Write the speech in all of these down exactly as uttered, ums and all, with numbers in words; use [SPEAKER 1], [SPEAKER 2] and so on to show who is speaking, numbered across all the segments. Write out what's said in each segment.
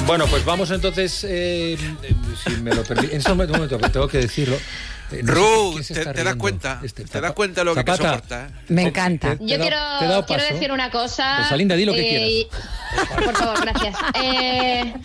[SPEAKER 1] Bueno, pues vamos entonces, eh, si me lo permite, en este momento, un momento, tengo que decirlo. Eh, no
[SPEAKER 2] Ruth,
[SPEAKER 1] sé,
[SPEAKER 2] ¿te, te das cuenta? Este, ¿Te das cuenta de lo
[SPEAKER 1] Zapata,
[SPEAKER 2] que te soporta?
[SPEAKER 3] Me encanta.
[SPEAKER 4] Yo quiero, quiero decir una cosa.
[SPEAKER 1] Rosalinda, di lo que
[SPEAKER 4] eh, quieras. Por favor, gracias. Eh,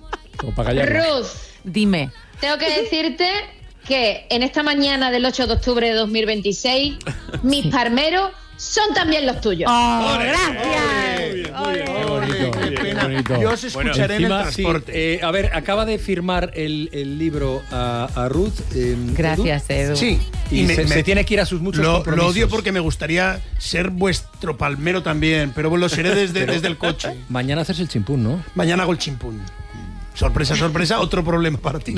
[SPEAKER 4] Ruth,
[SPEAKER 3] dime.
[SPEAKER 4] Tengo que decirte que en esta mañana del ocho de octubre de dos mil veintiséis, mis parmeros son también los tuyos.
[SPEAKER 3] ¡Oh, gracias!
[SPEAKER 1] Muy bien, muy bien. Qué bonito, qué bonito.
[SPEAKER 5] Yo os escucharé
[SPEAKER 1] bueno, encima,
[SPEAKER 5] en el transporte.
[SPEAKER 1] Sí, eh, a ver, acaba de firmar el, el libro a, a Ruth. Eh,
[SPEAKER 3] Gracias, Edu.
[SPEAKER 5] Sí.
[SPEAKER 1] Y, y me, se, me, se tiene que ir a sus muchos
[SPEAKER 5] lo,
[SPEAKER 1] compromisos.
[SPEAKER 5] Lo odio porque me gustaría ser vuestro palmero también, pero lo seré desde, pero, desde el coche.
[SPEAKER 1] Mañana haces el chimpún, ¿no?
[SPEAKER 5] Mañana hago el chimpún. Sorpresa, sorpresa, otro problema para ti.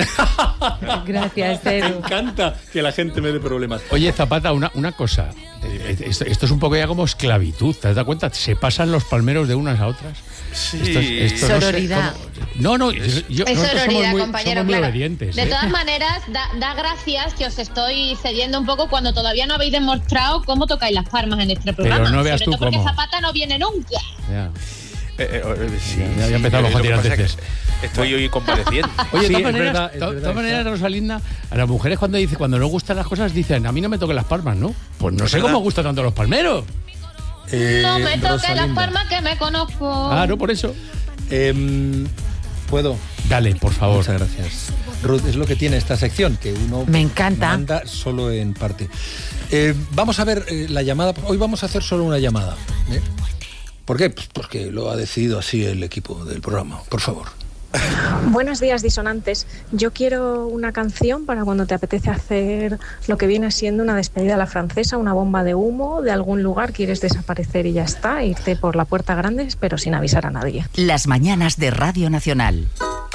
[SPEAKER 3] Gracias, Edu.
[SPEAKER 1] Me encanta que la gente me dé problemas.
[SPEAKER 6] Oye, Zapata, una, una cosa. Esto, esto es un poco ya como esclavitud, ¿te das cuenta? ¿Se pasan los palmeros de unas a otras?
[SPEAKER 2] Sí.
[SPEAKER 6] Esto es, esto
[SPEAKER 3] sororidad.
[SPEAKER 6] No, no, yo, yo,
[SPEAKER 4] es sororidad,
[SPEAKER 6] muy,
[SPEAKER 4] compañero,
[SPEAKER 6] muy
[SPEAKER 4] claro.
[SPEAKER 6] obedientes.
[SPEAKER 4] De
[SPEAKER 6] ¿eh?
[SPEAKER 4] todas maneras, da, da gracias que os estoy cediendo un poco cuando todavía no habéis demostrado cómo tocáis las palmas en este programa.
[SPEAKER 6] Pero no veas
[SPEAKER 4] Sobre
[SPEAKER 6] tú
[SPEAKER 4] todo porque
[SPEAKER 6] cómo.
[SPEAKER 4] Zapata no viene nunca.
[SPEAKER 6] Ya.
[SPEAKER 2] Eh, eh, sí,
[SPEAKER 6] ya, ya empezado los tirantes.
[SPEAKER 2] Estoy hoy convaleciente.
[SPEAKER 6] Oye,
[SPEAKER 1] sí,
[SPEAKER 6] de
[SPEAKER 1] es
[SPEAKER 6] todas maneras,
[SPEAKER 1] verdad, es
[SPEAKER 6] to,
[SPEAKER 1] verdad,
[SPEAKER 6] todas maneras Rosalinda, a las mujeres cuando dice, cuando no gustan las cosas, dicen, a mí no me toquen las palmas, ¿no? Pues no sé cómo gustan tanto los palmeros.
[SPEAKER 1] Eh,
[SPEAKER 4] no me toques
[SPEAKER 1] Rosalinda.
[SPEAKER 4] las palmas que me conozco.
[SPEAKER 6] Ah, no, por eso.
[SPEAKER 1] Eh, ¿Puedo?
[SPEAKER 6] Dale, por favor.
[SPEAKER 1] Muchas gracias. Ruth, es lo que tiene esta sección, que uno
[SPEAKER 3] Me encanta.
[SPEAKER 1] manda solo en parte. Eh, vamos a ver eh, la llamada. Hoy vamos a hacer solo una llamada. ¿eh? ¿Por qué? Pues porque lo ha decidido así el equipo del programa. Por favor.
[SPEAKER 7] Buenos días, disonantes. Yo quiero una canción para cuando te apetece hacer lo que viene siendo una despedida a la francesa, una bomba de humo de algún lugar, quieres desaparecer y ya está, irte por la puerta grande, pero sin avisar a nadie.
[SPEAKER 8] Las mañanas de Radio Nacional.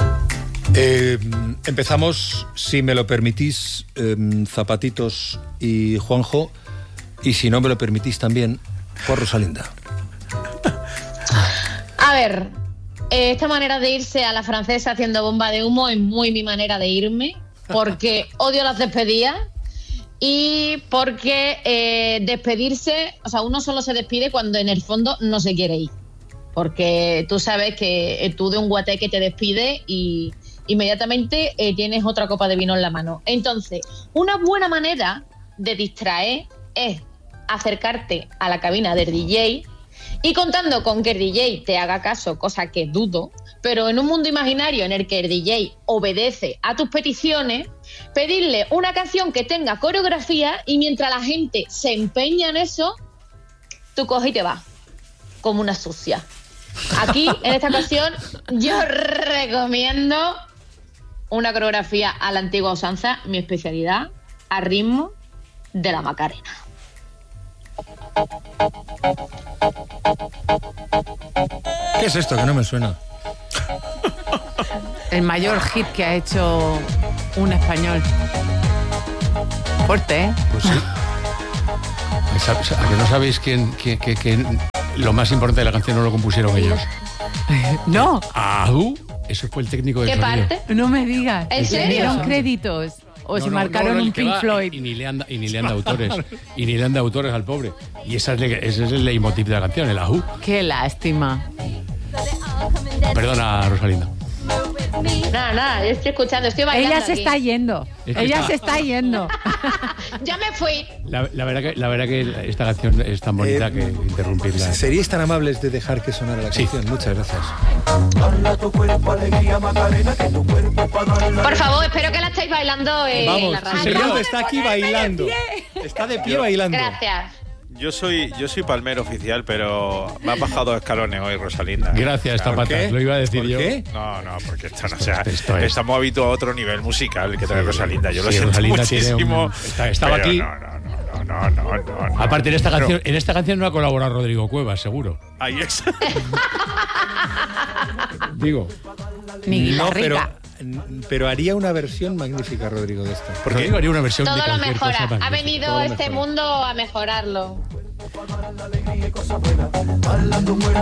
[SPEAKER 1] Eh, empezamos, si me lo permitís, eh, Zapatitos y Juanjo, y si no me lo permitís también, por Rosalinda.
[SPEAKER 4] A ver, eh, esta manera de irse a la francesa haciendo bomba de humo es muy mi manera de irme, porque odio las despedidas y porque eh, despedirse, o sea, uno solo se despide cuando en el fondo no se quiere ir, porque tú sabes que tú de un guateque te despides y inmediatamente eh, tienes otra copa de vino en la mano. Entonces, una buena manera de distraer es acercarte a la cabina del D J y contando con que el D J te haga caso, cosa que dudo, pero en un mundo imaginario en el que el D J obedece a tus peticiones, pedirle una canción que tenga coreografía y mientras la gente se empeña en eso, tú coges y te vas, como una sucia. Aquí, en esta ocasión, yo recomiendo una coreografía a la antigua usanza, mi especialidad, a ritmo de la Macarena.
[SPEAKER 1] ¿Qué es esto? Que no me suena.
[SPEAKER 3] El mayor hit que ha hecho un español. Fuerte, ¿eh?
[SPEAKER 6] Pues sí. ¿A que no sabéis quién, quién, quién, quién lo más importante de la canción no lo compusieron ellos?
[SPEAKER 3] No.
[SPEAKER 6] Ajú. Eso fue el técnico del
[SPEAKER 4] ¿Qué
[SPEAKER 6] sonido.
[SPEAKER 4] parte?
[SPEAKER 3] No me digas.
[SPEAKER 4] ¿En serio?
[SPEAKER 3] ¿Le dieron créditos? ¿O
[SPEAKER 6] No,
[SPEAKER 3] se
[SPEAKER 6] no,
[SPEAKER 3] marcaron
[SPEAKER 6] no, no,
[SPEAKER 3] un
[SPEAKER 6] el que
[SPEAKER 3] Pink
[SPEAKER 6] va,
[SPEAKER 3] Floyd?
[SPEAKER 6] Y, y ni le anda, y ni le anda autores. Y ni le anda autores al pobre. Y esa es, ese es el leitmotiv de la canción, el ajú.
[SPEAKER 3] Qué lástima.
[SPEAKER 6] Perdona, Rosalinda.
[SPEAKER 4] Nada, nada, yo estoy escuchando, estoy bailando.
[SPEAKER 3] Ella se
[SPEAKER 4] aquí.
[SPEAKER 3] está yendo.
[SPEAKER 6] Es que
[SPEAKER 3] Ella
[SPEAKER 6] está-
[SPEAKER 3] se está yendo.
[SPEAKER 4] Ya me fui.
[SPEAKER 6] La, la, verdad que, la verdad que esta canción es tan bonita
[SPEAKER 1] Eh,
[SPEAKER 6] que interrumpirla.
[SPEAKER 1] ¿Seríais tan amables de dejar que sonara la
[SPEAKER 6] Sí.
[SPEAKER 1] canción? Muchas gracias.
[SPEAKER 4] Por favor, espero que la estéis bailando en
[SPEAKER 1] Vamos,
[SPEAKER 4] la
[SPEAKER 1] su
[SPEAKER 4] radio.
[SPEAKER 1] señor está aquí bailando. Está de pie bailando.
[SPEAKER 4] Gracias.
[SPEAKER 2] Yo soy, yo soy palmero oficial, pero me ha bajado escalones hoy, Rosalinda.
[SPEAKER 6] Gracias,
[SPEAKER 2] Claro.
[SPEAKER 6] Zapata.
[SPEAKER 1] qué?
[SPEAKER 6] Lo iba a decir
[SPEAKER 1] ¿Por
[SPEAKER 6] yo.
[SPEAKER 1] qué?
[SPEAKER 2] No, no, porque esto no, o sea,
[SPEAKER 6] esto es-
[SPEAKER 2] estamos habituados a otro nivel musical que trae
[SPEAKER 6] Sí,
[SPEAKER 2] Rosalinda. Yo lo
[SPEAKER 6] sí,
[SPEAKER 2] siento
[SPEAKER 6] Rosalinda tiene
[SPEAKER 2] muchísimo.
[SPEAKER 6] un- está- estaba
[SPEAKER 2] pero
[SPEAKER 6] aquí.
[SPEAKER 2] No, no, no, no, no, no, no.
[SPEAKER 6] Aparte, en esta,
[SPEAKER 2] Pero-
[SPEAKER 6] canción, en esta canción no ha colaborado Rodrigo Cuevas, seguro.
[SPEAKER 2] Ahí es.
[SPEAKER 6] Digo.
[SPEAKER 3] Ni
[SPEAKER 1] No,
[SPEAKER 3] guitarrica.
[SPEAKER 1] pero, pero haría una versión magnífica, Rodrigo, de esto.
[SPEAKER 6] Porque Rodrigo haría una versión
[SPEAKER 4] Todo
[SPEAKER 6] de
[SPEAKER 4] lo
[SPEAKER 6] cualquier
[SPEAKER 4] mejora.
[SPEAKER 6] cosa
[SPEAKER 4] Ha
[SPEAKER 6] magnífica.
[SPEAKER 4] venido
[SPEAKER 1] todo lo
[SPEAKER 4] este
[SPEAKER 1] mejora.
[SPEAKER 4] mundo a mejorarlo.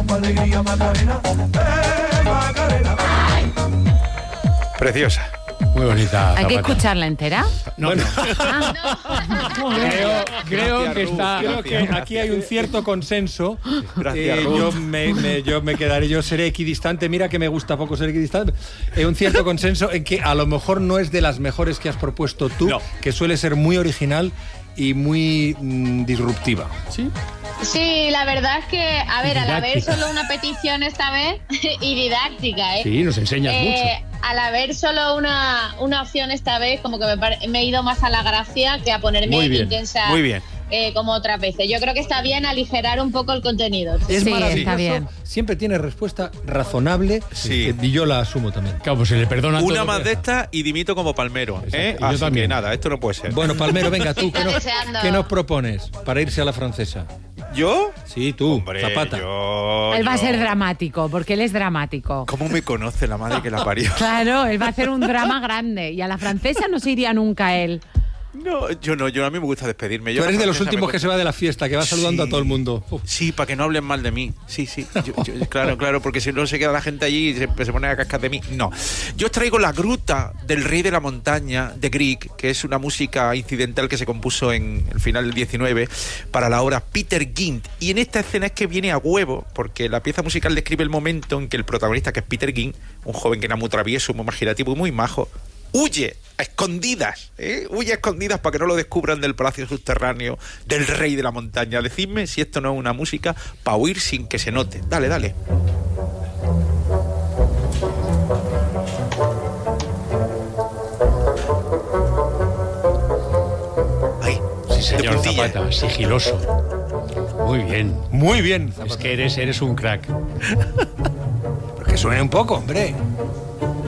[SPEAKER 2] Preciosa.
[SPEAKER 6] Muy bonita.
[SPEAKER 3] Hay que
[SPEAKER 6] Zapata.
[SPEAKER 3] escucharla entera.
[SPEAKER 6] No, no.
[SPEAKER 3] Ah,
[SPEAKER 6] Creo, creo
[SPEAKER 2] Gracias,
[SPEAKER 6] que
[SPEAKER 2] Ruth,
[SPEAKER 6] está.
[SPEAKER 1] Creo que
[SPEAKER 2] Gracias.
[SPEAKER 1] aquí hay un cierto consenso.
[SPEAKER 2] Gracias,
[SPEAKER 1] Eh,
[SPEAKER 2] Ruth.
[SPEAKER 1] yo, me, me- yo me quedaré, yo seré equidistante. Mira que me gusta poco ser equidistante. Hay un cierto consenso en que a lo mejor no es de las mejores que has propuesto tú,
[SPEAKER 2] No.
[SPEAKER 1] que suele ser muy original y muy mm, disruptiva.
[SPEAKER 6] Sí.
[SPEAKER 4] Sí, la verdad es que, a ver, al haber
[SPEAKER 6] Didáctica.
[SPEAKER 4] solo una petición esta vez y didáctica, ¿eh?
[SPEAKER 6] Sí, nos enseñas
[SPEAKER 4] Eh,
[SPEAKER 6] mucho.
[SPEAKER 4] Al haber solo una, una opción esta vez, como que me, pare- me he ido más a la gracia que a ponerme
[SPEAKER 6] Muy bien,
[SPEAKER 4] intensa
[SPEAKER 2] muy bien.
[SPEAKER 4] eh, como otras veces. Yo creo que está bien aligerar un poco el contenido.
[SPEAKER 1] Es
[SPEAKER 3] Sí,
[SPEAKER 1] maravilloso.
[SPEAKER 3] está bien.
[SPEAKER 1] Siempre tiene respuesta razonable.
[SPEAKER 2] Sí.
[SPEAKER 1] eh, Y yo la asumo también.
[SPEAKER 6] Claro, pues se le perdona
[SPEAKER 2] Una
[SPEAKER 6] todo
[SPEAKER 2] más
[SPEAKER 6] que
[SPEAKER 2] de
[SPEAKER 6] haga.
[SPEAKER 2] esta y dimito como Palmero. ¿eh?
[SPEAKER 6] Exacto, y yo
[SPEAKER 2] Así
[SPEAKER 6] también.
[SPEAKER 2] que nada, esto no puede ser.
[SPEAKER 1] Bueno, Palmero, venga tú, ¿qué
[SPEAKER 4] Está
[SPEAKER 1] nos,
[SPEAKER 4] deseando.
[SPEAKER 1] qué nos propones para irse a la francesa?
[SPEAKER 2] ¿Yo?
[SPEAKER 1] Sí, tú,
[SPEAKER 2] Hombre,
[SPEAKER 1] Zapata.
[SPEAKER 2] yo-
[SPEAKER 3] Él va a
[SPEAKER 2] yo-
[SPEAKER 3] ser dramático, porque él es dramático.
[SPEAKER 2] ¿Cómo me conoce la madre que la parió?
[SPEAKER 3] Claro, él va a hacer un drama grande. Y a la francesa no se iría nunca él.
[SPEAKER 2] No, yo no, yo a mí me gusta despedirme. Yo
[SPEAKER 1] Tú eres
[SPEAKER 2] la
[SPEAKER 1] de los
[SPEAKER 2] francesa
[SPEAKER 1] últimos
[SPEAKER 2] me
[SPEAKER 1] que se va de la fiesta, que va saludando
[SPEAKER 2] Sí.
[SPEAKER 1] a todo el mundo. Uf.
[SPEAKER 2] Sí, para que no hablen mal de mí. Sí, sí. Yo- yo- claro, claro, porque si no se queda la gente allí y se, se pone a cascar de mí. No. Yo os traigo La Gruta del Rey de la Montaña de Grieg, que es una música incidental que se compuso en el final del diecinueve para la obra Peter Gynt. Y en esta escena es que viene a huevo, porque la pieza musical describe el momento en que el protagonista, que es Peter Gynt, un joven que era muy travieso, muy imaginativo y muy majo, huye a escondidas, ¿eh? Huye a escondidas para que no lo descubran del palacio subterráneo del Rey de la Montaña. Decidme si esto no es una música para huir sin que se note. Dale, dale. Ahí,
[SPEAKER 6] Sí, señor
[SPEAKER 2] de puntilla.
[SPEAKER 6] Zapata, sigiloso. Muy bien.
[SPEAKER 1] Muy bien.
[SPEAKER 6] Es que eres, eres un crack.
[SPEAKER 1] Pero que suene un poco, hombre.